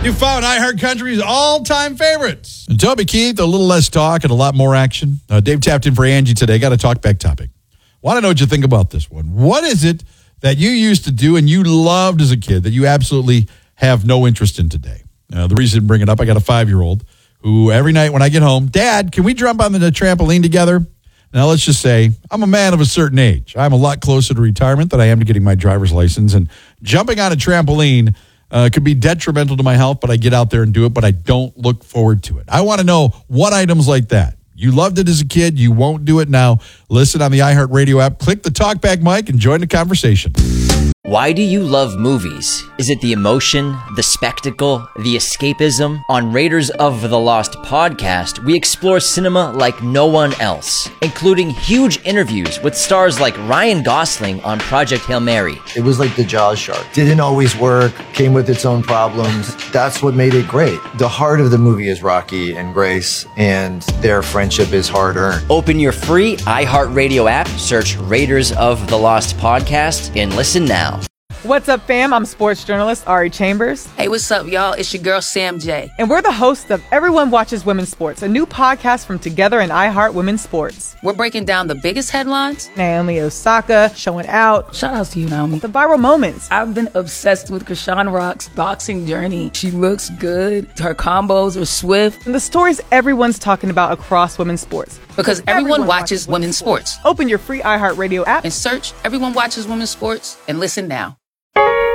You found iHeart Country's all-time favorites. And Toby Keith, a little less talk and a lot more action. Dave tapped in for Angie today. Got a talk-back topic. Want to know what you think about this one. What is it that you used to do and you loved as a kid that you absolutely have no interest in today? The reason to bring it up, I got a 5-year-old who every night when I get home, Dad, can we jump on the trampoline together? Now, let's just say I'm a man of a certain age. I'm a lot closer to retirement than I am to getting my driver's license. And jumping on a trampoline could be detrimental to my health, but I get out there and do it, but I don't look forward to it. I want to know what items like that. You loved it as a kid. You won't do it now. Listen on the iHeartRadio app. Click the talkback mic and join the conversation. Why do you love movies? Is it the emotion, the spectacle, the escapism? On Raiders of the Lost podcast, we explore cinema like no one else, including huge interviews with stars like Ryan Gosling on Project Hail Mary. It was like the Jaws shark. Didn't always work, came with its own problems. That's what made it great. The heart of the movie is Rocky and Grace, and their friendship is hard-earned. Open your free iHeartRadio app, search Raiders of the Lost podcast, and listen now. What's up, fam? I'm sports journalist Ari Chambers. Hey, what's up, y'all? It's your girl, Sam J. And we're the hosts of Everyone Watches Women's Sports, a new podcast from Together and iHeart Women's Sports. We're breaking down the biggest headlines. Naomi Osaka showing out. Shout out to you, Naomi. The viral moments. I've been obsessed with Krishan Rock's boxing journey. She looks good. Her combos are swift. And the stories everyone's talking about across women's sports. Because everyone watches women's sports. Open your free iHeartRadio app and search Everyone Watches Women's Sports and listen now.